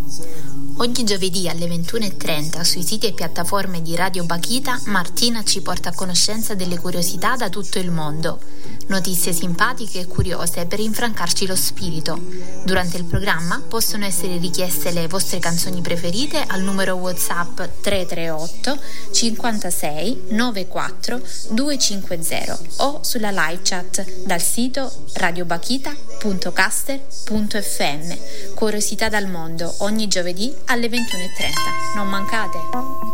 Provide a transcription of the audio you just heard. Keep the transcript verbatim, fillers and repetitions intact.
Ogni giovedì alle ventuno e trenta sui siti e piattaforme di Radio Bakhita, Martina ci porta a conoscenza delle curiosità da tutto il mondo. Notizie simpatiche e curiose per rinfrancarci lo spirito. Durante il programma possono essere richieste le vostre canzoni preferite al numero WhatsApp tre tre otto cinquantasei novantaquattro duecentocinquanta o sulla live chat dal sito radiobakhita punto caster punto effe emme. Curiosità dal mondo ogni giovedì alle ventuno e trenta. Non mancate!